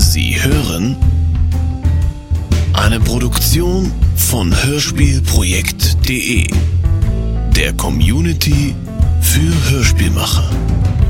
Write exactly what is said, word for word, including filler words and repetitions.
Sie hören eine Produktion von hörspielprojekt punkt de, der Community für Hörspielmacher.